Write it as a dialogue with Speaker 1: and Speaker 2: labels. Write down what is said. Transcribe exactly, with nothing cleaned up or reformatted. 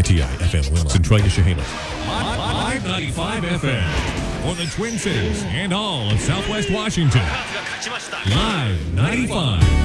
Speaker 1: T I F M Lima, Centralia, Chehalis. five ninety-five F M for the Twin Cities and all of Southwest Washington. Live ninety-five.